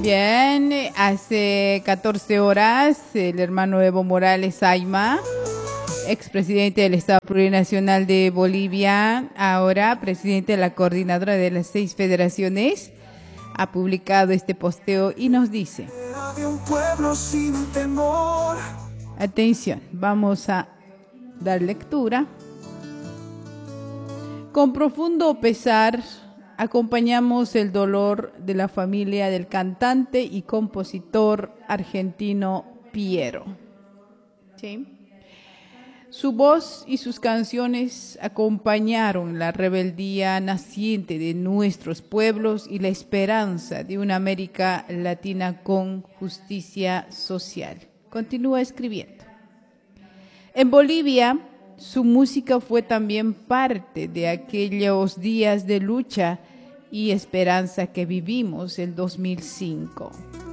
Bien, hace 14 horas el hermano Evo Morales Ayma, expresidente del Estado Plurinacional de Bolivia, ahora presidente de la coordinadora de las 6 federaciones, ha publicado este posteo y nos dice: atención, vamos a dar lectura. Con profundo pesar, acompañamos el dolor de la familia del cantante y compositor argentino Piero. ¿Sí? Su voz y sus canciones acompañaron la rebeldía naciente de nuestros pueblos y la esperanza de una América Latina con justicia social. Continúa escribiendo. En Bolivia, su música fue también parte de aquellos días de lucha y esperanza que vivimos en 2005.